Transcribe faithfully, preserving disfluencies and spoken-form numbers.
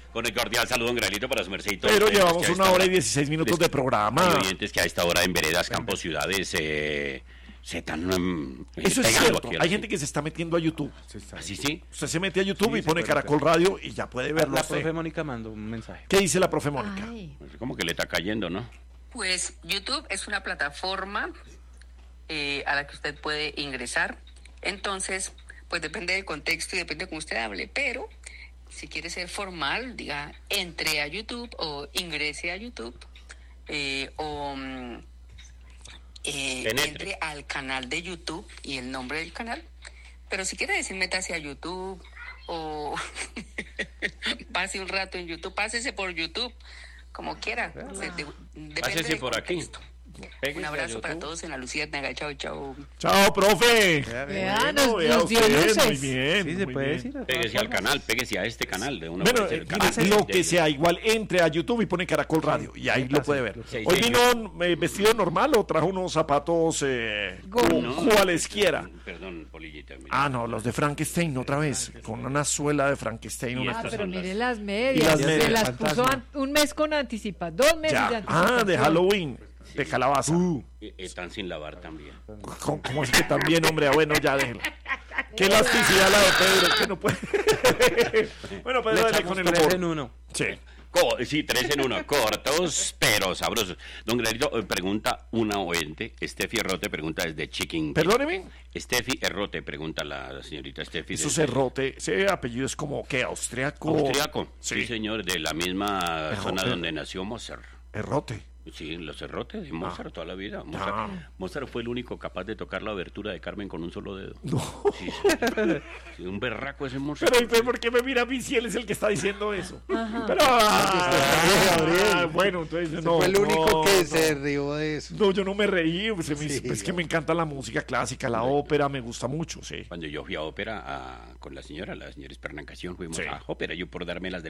Con el cordial saludo, don Grelito, para su merced y todo. Pero llevamos una hora y dieciséis minutos de programa. Hay oyentes que a esta hora en veredas, campos, ciudades, eh, se están... Um, Eso es cierto, hay gente que se está metiendo a YouTube. ¿Así sí? Usted se mete a YouTube Sí, y pone sí, Caracol Radio y ya puede verlo. La usted. profe Mónica mandó un mensaje. ¿Qué dice la profe Mónica? Ay. Como que le está cayendo, ¿no? Pues YouTube es una plataforma eh, a la que usted puede ingresar. Entonces, pues depende del contexto y depende de cómo usted hable. Pero si quiere ser formal, diga, entre a YouTube o ingrese a YouTube eh, o mm, eh, Penetre. entre al canal de YouTube y el nombre del canal. Pero si quiere decir métase a YouTube o pase un rato en YouTube, pásese por YouTube. Como quiera. De- de- depende Pásese del por aquí. contexto. Péguese Un a abrazo para YouTube. todos en la Luciérnaga. Chao, chao. Chao, profe. Vea, nos- Bueno, vea nos dio usted, luces. muy bien. Sí, se muy puede bien. decir. de todas Pégese al formas. canal, pégese a este canal. De una Bueno, puede ser eh, el canal mire, de- lo de- que sea, igual entre a YouTube y pone Caracol Radio y ahí lo puede ver. Sí, Hoy sí. vino eh, vestido normal o trajo unos zapatos eh, Go. cu- No. cualesquiera. Perdón, Polillita. mira. Ah, no, los de Frankenstein otra vez, con una suela de Frankenstein. Y Una Ah, estas pero son mire las- las medias. Y las Se medias. las puso Fantasma. an- un mes con anticipación. Dos meses de Ya. anticipación. Ah, de Halloween, de calabaza. Y- Están sin lavar también. ¿Cómo, cómo es que también, hombre? Ah, bueno, ya déjelo. Qué elasticidad la de Pedro, que no puede. Bueno, Le Pedro, dale echamos con el tres humor. en uno. Sí. Co- sí, tres en uno, cortos, pero sabrosos. Don Grelito, eh, pregunta una oyente, Estefi Errote pregunta desde Chiquín. Perdóneme. Estefi Errote pregunta la, la señorita Estefi. Eso desde- Cerrote, ese apellido es como, ¿qué? ¿Austriaco? Austriaco, sí. Sí. señor, de la misma Errote. zona donde nació Mozart. Errote. Sí, los Errotes de Mozart toda la vida. Mozart, Ah. Mozart fue el único capaz de tocar la abertura de Carmen con un solo dedo. No. Sí, sí. Sí, un berraco ese Mozart. Pero, pero ¿por qué me mira a mí si él es el que está diciendo eso? Ajá. Pero, ah, bueno, entonces no. Fue el único no, que no. se rió de eso. No, yo no me reí, pues, se me- Sí, es que no. me encanta la música clásica, la ópera, me gusta mucho, sí. Cuando yo fui a ópera a- con la señora, la señora Esperancación, fuimos Sí. a ópera, yo por darme las de